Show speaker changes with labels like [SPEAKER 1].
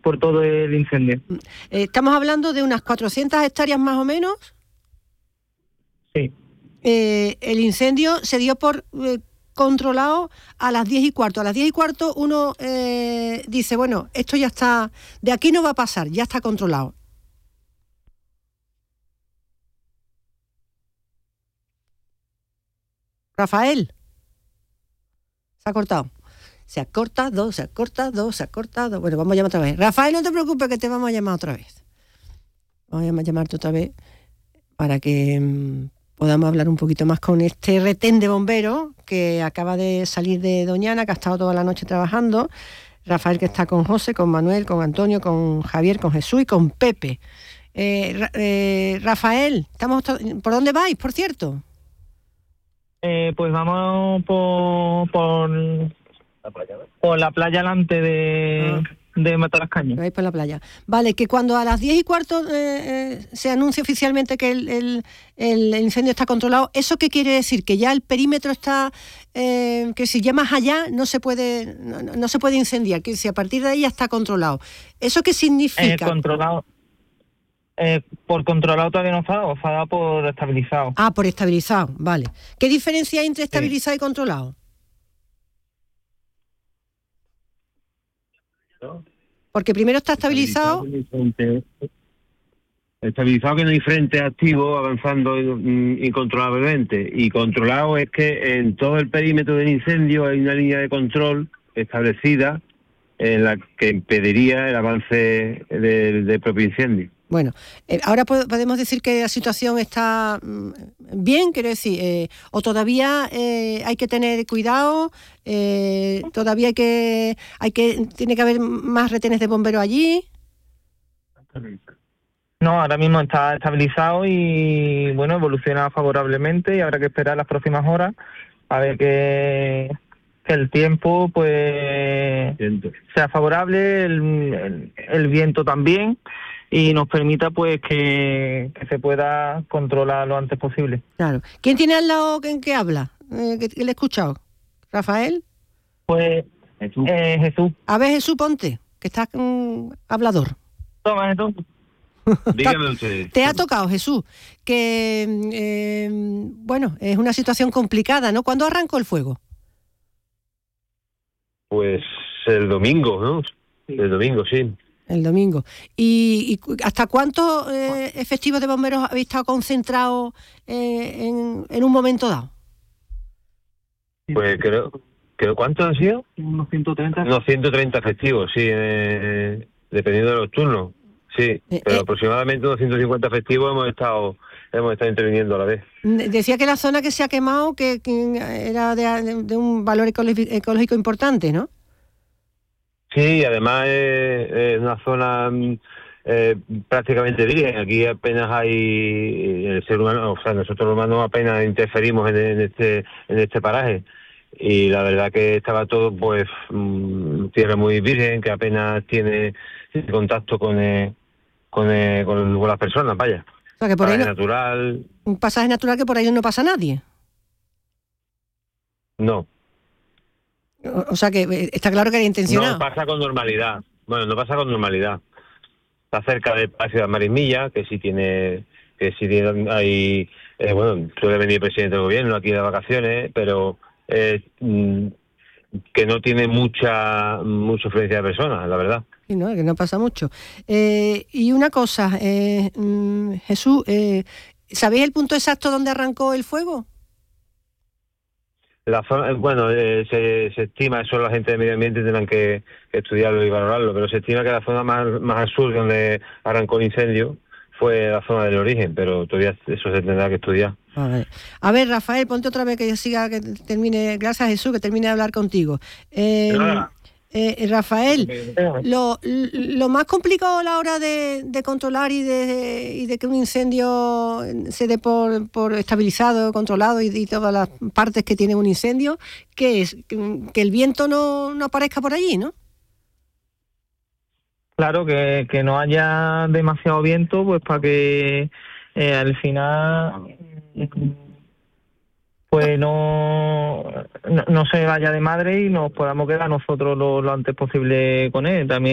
[SPEAKER 1] por todo el incendio.
[SPEAKER 2] Estamos hablando de unas 400 hectáreas más o menos.
[SPEAKER 1] Sí.
[SPEAKER 2] El incendio se dio por controlado a las 10:15. A las 10:15 uno dice, bueno, esto ya está, de aquí no va a pasar, ya está controlado. Rafael, se ha cortado. Se ha cortado. Bueno, vamos a llamar otra vez. Rafael, no te preocupes que te vamos a llamar otra vez. Vamos a llamarte otra vez para que podamos hablar un poquito más con este retén de bomberos que acaba de salir de Doñana, que ha estado toda la noche trabajando. Rafael, que está con José, con Manuel, con Antonio, con Javier, con Jesús y con Pepe. Rafael, ¿por dónde vais, por cierto?
[SPEAKER 1] Pues vamos por la playa delante de Matalascañas.
[SPEAKER 2] Vais por la playa. Vale, que cuando a las 10:15 se anuncia oficialmente que el incendio está controlado, ¿eso qué quiere decir? Que ya el perímetro está, que si ya más allá no se puede incendiar, que si a partir de ahí ya está controlado. ¿Eso qué significa?
[SPEAKER 1] Controlado. Por controlado todavía no está dado por estabilizado.
[SPEAKER 2] Ah, por estabilizado, vale. ¿Qué diferencia hay entre estabilizado y controlado? Porque primero está estabilizado.
[SPEAKER 3] Estabilizado que no hay frente activo avanzando incontrolablemente. Y controlado es que en todo el perímetro del incendio hay una línea de control establecida en la que impediría el avance del propio incendio.
[SPEAKER 2] Bueno, ahora podemos decir que la situación está bien, quiero decir, o todavía hay que tener cuidado, todavía tiene que haber más retenes de bomberos allí.
[SPEAKER 1] No, ahora mismo está estabilizado y bueno, evoluciona favorablemente y habrá que esperar las próximas horas a ver que el tiempo pues sea favorable, el viento también, y nos permita pues que se pueda controlar lo antes posible.
[SPEAKER 2] Claro. ¿Quién tiene al lado que habla? Que le he escuchado. ¿Rafael?
[SPEAKER 1] Pues Jesús.
[SPEAKER 2] A ver, Jesús, ponte, que estás hablador.
[SPEAKER 1] Toma, Jesús.
[SPEAKER 3] Dígame usted.
[SPEAKER 2] Te ha tocado, Jesús, que bueno, es una situación complicada, ¿no? ¿Cuándo arrancó el fuego?
[SPEAKER 3] Pues el domingo, ¿no? El domingo, sí.
[SPEAKER 2] El domingo. ¿Y hasta cuántos efectivos de bomberos habéis estado concentrados en un momento dado?
[SPEAKER 3] Pues creo ¿cuántos han sido?
[SPEAKER 1] Unos 130.
[SPEAKER 3] Unos 130 efectivos, sí, dependiendo de los turnos. Sí, pero aproximadamente unos 150 efectivos hemos estado interviniendo a la vez.
[SPEAKER 2] Decía que la zona que se ha quemado que era de un valor ecológico importante, ¿no?
[SPEAKER 3] Sí, además es una zona prácticamente virgen. Aquí apenas hay el ser humano, o sea, nosotros los humanos apenas interferimos en este paraje. Y la verdad que estaba todo, pues, tierra muy virgen, que apenas tiene contacto con las personas, vaya.
[SPEAKER 2] O sea, que por ahí
[SPEAKER 3] natural.
[SPEAKER 2] Un pasaje natural que por ahí no pasa nadie.
[SPEAKER 3] No.
[SPEAKER 2] O sea, que está claro que era intencionado.
[SPEAKER 3] No pasa con normalidad. Bueno, no pasa con normalidad. Está cerca del Palacio de las Marismillas, que sí tiene ahí, bueno, suele venir el presidente del gobierno aquí de vacaciones, pero que no tiene mucha afluencia de personas, la verdad.
[SPEAKER 2] Sí, no, que no pasa mucho. Y una cosa, Jesús, ¿sabéis el punto exacto donde arrancó el fuego?
[SPEAKER 3] La zona, bueno, se estima, eso la gente de medio ambiente tendrán que estudiarlo y valorarlo, pero se estima que la zona más al sur donde arrancó el incendio fue la zona del origen, pero todavía eso se tendrá que estudiar.
[SPEAKER 2] A ver, Rafael, ponte otra vez que yo siga, que termine, gracias Jesús, que termine de hablar contigo. Rafael, lo más complicado a la hora de controlar y de que un incendio se dé por estabilizado, controlado y todas las partes que tiene un incendio, ¿qué es? Que el viento no aparezca por allí, ¿no?
[SPEAKER 1] Claro, que no haya demasiado viento, pues para que al final pues no se vaya de madre y nos podamos quedar nosotros lo antes posible con él. También